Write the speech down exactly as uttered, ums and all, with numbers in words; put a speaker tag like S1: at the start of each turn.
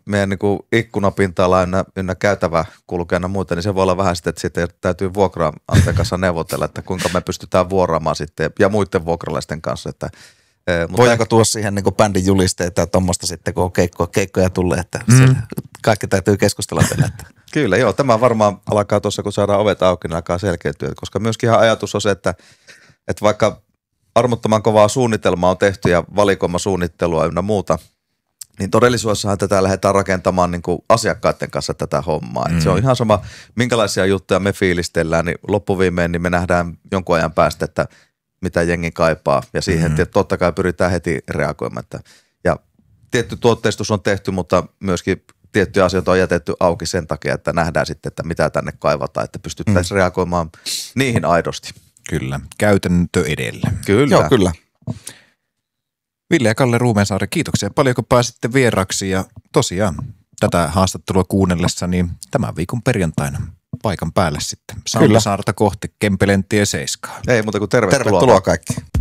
S1: meidän niin kuin ikkunapinta-ala ynnä, ynnä käytävä kulkeena muuta, niin se voi olla vähän sitten, että sitten täytyy vuokra-antajan kanssa neuvotella, että kuinka me pystytään vuoraamaan sitten ja muiden vuokralaisten kanssa. Että,
S2: mutta voidaanko tuoda siihen niin kuin bändin julisteita ja tuommoista sitten, kun on keikko, keikkoja tulee, että mm. kaikki täytyy keskustella vielä. Että.
S1: Kyllä, joo. Tämä varmaan alkaa tuossa, kun saadaan ovet auki, niin alkaa selkeytyä, koska myöskin ihan ajatus on se, että, että vaikka armottoman kovaa suunnitelmaa on tehty ja valikoimasuunnittelua ynnä muuta, niin todellisuudessahan tätä lähdetään rakentamaan niin kuin asiakkaiden kanssa tätä hommaa. Mm. Se on ihan sama, minkälaisia juttuja me fiilistellään, niin loppuviimein niin me nähdään jonkun ajan päästä, että mitä jengi kaipaa. Ja siihen mm. totta kai pyritään heti reagoimaan. Ja tietty tuotteistus on tehty, mutta myöskin tiettyjä asioita on jätetty auki sen takia, että nähdään sitten, että mitä tänne kaivataan, että pystyttäisiin mm. reagoimaan niihin aidosti.
S3: Kyllä, käytäntö edellä.
S1: Kyllä.
S2: Joo, kyllä.
S3: Ville ja Kalle Ruumensaari, kiitoksia paljon kun pääsitte vieraksi ja tosiaan tätä haastattelua kuunnellessa, niin tämän viikon perjantaina paikan päälle sitten. Sauntasaarta kohti Kempelentie seiskaa.
S1: Ei muuta kuin tervetuloa.
S2: Tervetuloa kaikki.